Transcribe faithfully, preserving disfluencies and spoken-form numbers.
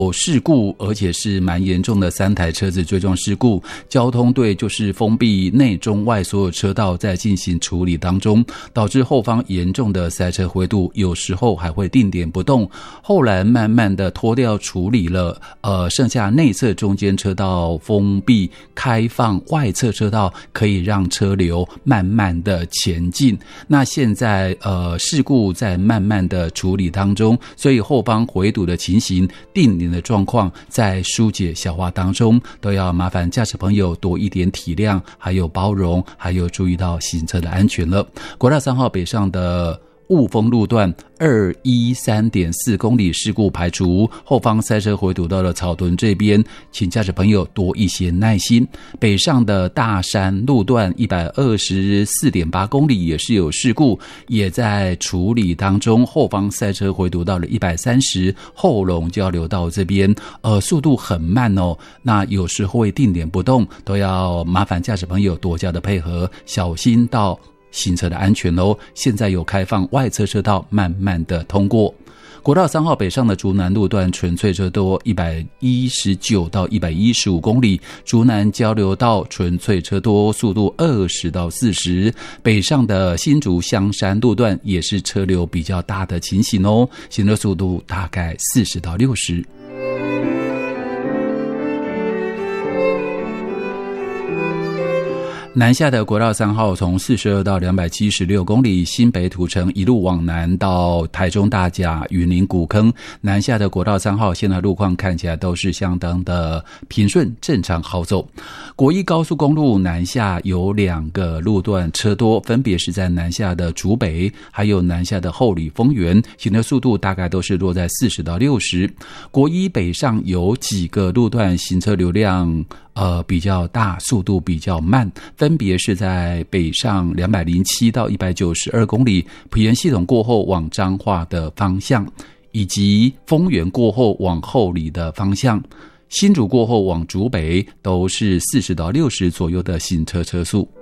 有事故，而且是蛮严重的三台车子追撞事故，交通队就是封闭内中外所有车道在进行处理当中，导致后方严重的塞车回堵，有时候还会定点不动。后来慢慢的拖掉处理了，呃，剩下内侧中间车道封闭，开放外侧车道可以让车流慢慢的前进。那现在呃事故在慢慢的处理当中，所以后方回堵的情形定点的状况在疏解消化当中，都要麻烦驾驶朋友多一点体谅，还有包容，还有注意到行车的安全了。国道三号北上的雾峰路段二一三点四公里事故排除，后方塞车回堵到了草屯这边，请驾驶朋友多一些耐心。北上的大山路段一百二十四点八公里也是有事故，也在处理当中，后方塞车回堵到了一百三十后龙交流道这边，呃，速度很慢哦，那有时候会定点不动，都要麻烦驾驶朋友多加的配合，小心到行车的安全咯。现在有开放外侧车道慢慢的通过。国道三号北上的竹南路段纯粹车多一百一十九到一百一十五公里，竹南交流道纯粹车多，速度二十到四十。北上的新竹香山路段也是车流比较大的情形哦，行车速度大概四十到六十。南下的国道三号从四十二到两百七十六公里，新北土城一路往南到台中大甲、云林古坑。南下的国道三号现在路况看起来都是相当的平顺，正常好走。国一高速公路南下有两个路段车多，分别是在南下的竹北，还有南下的后里丰原，行车速度大概都是落在四十到六十。国一北上有几个路段行车流量呃，比较大，速度比较慢，分别是在北上两百零七到一百九十二公里，埔盐系统过后往彰化的方向，以及丰原过后往后里的方向，新竹过后往竹北都是四十到六十左右的行车车速。